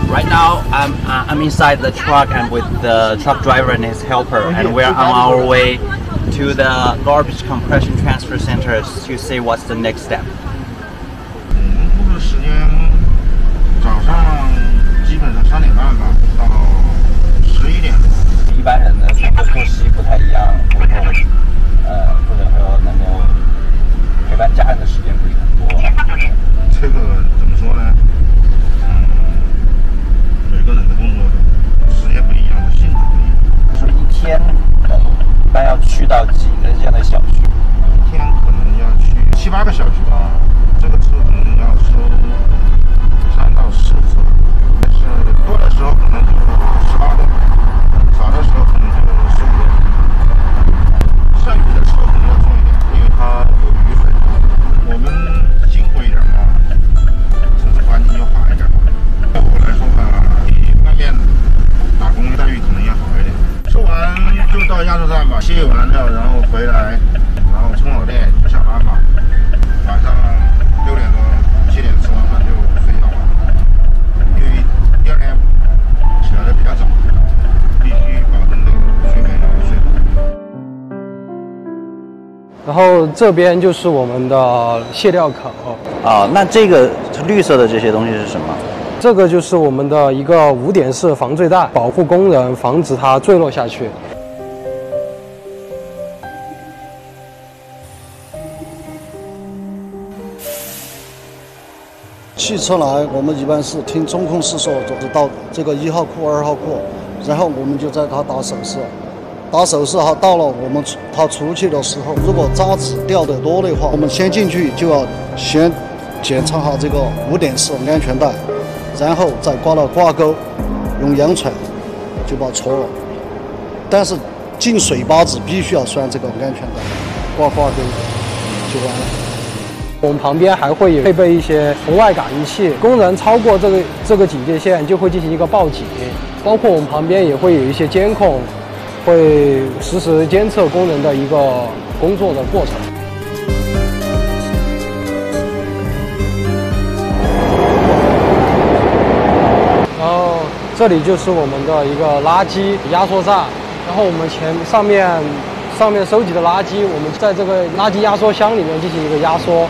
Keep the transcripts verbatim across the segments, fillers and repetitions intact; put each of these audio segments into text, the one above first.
Right now, I'm uh, I'm inside the truck and with the truck driver and his helper, and we're on our way to the garbage compression transfer center to see what's the next step. 嗯，工作时间早上基本上三点半吧，到十一点。 一般人的生活作息不太一样，然后呃，或者说能够陪伴家人的时间不是很多。 这个怎么说呢？嗯，每个人的工作时间不一样，性质不一样。 就是一天可能一般要去到几个这样的小区？ 一天可能要去七八个小区吧，这个车可能要收三到四次，但是多的时候可能就十八个，少的时候可能就十五个。下雨的时候可能要重一点，因为它有雨水。我们辛苦一点嘛，城市环境就好一点。对我来说吧，比外面打工待遇可能要好一点。收完就到压缩站吧，卸完了然后回来，然后充好电就下班吧。晚上六点多七点吃完饭就睡觉了，因为第二天起来的比较早，必须保证这个睡眠要睡好。 然后这边就是我们的卸料口。 啊，那这个绿色的这些东西是什么？ 这个就是我们的一个五点式防坠带，保护工人，防止它坠落下去。 汽车来，我们一般是听中控室说，就是到这个一号库、二号库，然后我们就在它打手势，打手势哈，到了我们它出去的时候，如果渣子掉得多的话，我们先进去就要先检查下这个五点式安全带，然后再挂到挂钩，用羊铲就把它戳了。但是进水坝子必须要拴这个安全带，挂挂钩就完了。 我们旁边还会有配备一些红外感应器，工人超过这个这个警戒线就会进行一个报警，包括我们旁边也会有一些监控，会实时监测工人的一个工作的过程。然后这里就是我们的一个垃圾压缩站，然后我们前上面上面收集的垃圾，我们在这个垃圾压缩箱里面进行一个压缩。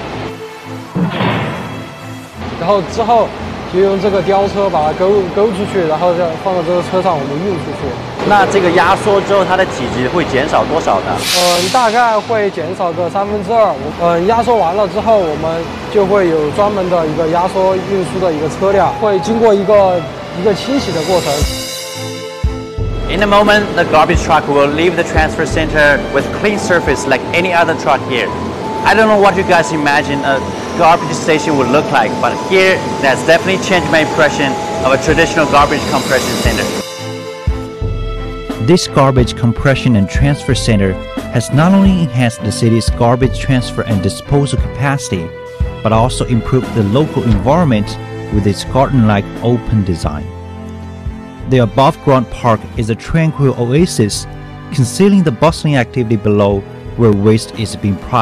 然后之后就用这个吊车把它勾勾出去，然后再放到这个车上，我们运出去。 那这个压缩之后，它的体积会减少多少呢？ 嗯，大概会减少个三分之二。嗯，压缩完了之后，我们就会有专门的一个压缩运输的一个车辆，会经过一个一个清洗的过程。 In a moment, the garbage truck will leave the transfer center with clean surface like any other truck here. I don't know what you guys imagine a garbage station would look like, but here, that's definitely changed my impression of a traditional garbage compression center. This garbage compression and transfer center has not only enhanced the city's garbage transfer and disposal capacity, but also improved the local environment with its garden-like open design. The above-ground park is a tranquil oasis, concealing the bustling activity below where waste is being processed.